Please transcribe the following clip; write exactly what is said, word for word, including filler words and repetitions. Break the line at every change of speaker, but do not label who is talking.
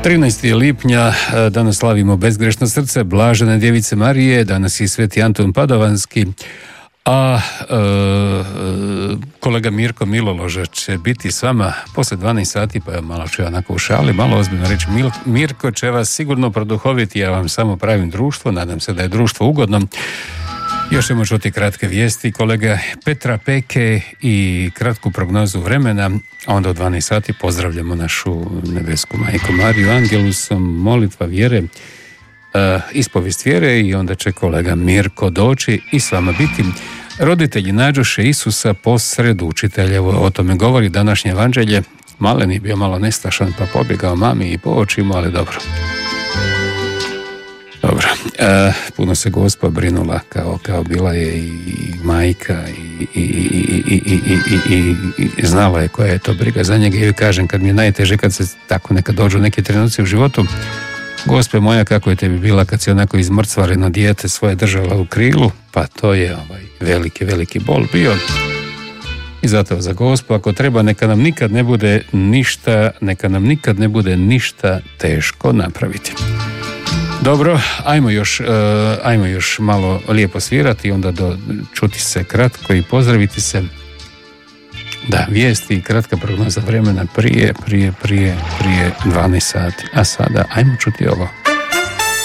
trinaestog lipnja danas slavimo bezgrešno srce Blažene djevice Marije, danas i sveti Antun Padovanski, a e, kolega Mirko Miloloža će biti s vama poslije dvanaest sati, pa malo ću onako u šali, malo ozbiljno reći. Mirko će vas sigurno produhoviti, ja vam samo pravim društvo, nadam se da je društvo ugodno. Još ćemo čuti kratke vijesti kolega Petra Peke i kratku prognozu vremena, a onda u dvanaest sati pozdravljamo našu nebesku majku Mariju Angelusom, molitva vjere, uh, ispovijest vjere i onda će kolega Mirko doći i s vama biti. Roditelji nađoše Isusa posred učitelja, o tome govori današnje evanđelje. Malen je bio malo nestašan pa pobjegao mami i po očima, ali dobro. Dobro, e, puno se Gospa brinula, kao, kao bila je i majka i, i, i, i, i, i, i, i znala je koja je to briga za njega. I joj kažem, kad mi je najteže, kad se tako nekad dođu neki trenuci u životu, Gospe moja, kako je tebi bila kad si onako izmrcvareno dijete svoje držala u krilu, pa to je ovaj veliki, veliki bol bio. I zato za Gospu, ako treba, neka nam nikad ne bude ništa, neka nam nikad ne bude ništa teško napraviti. Dobro, ajmo još, uh, ajmo još malo lijepo svirati i onda do, čuti se kratko i pozdraviti se. Da, vijesti i kratka prognoza vremena prije, prije, prije, prije dvanaest sati. A sada ajmo čuti ovo.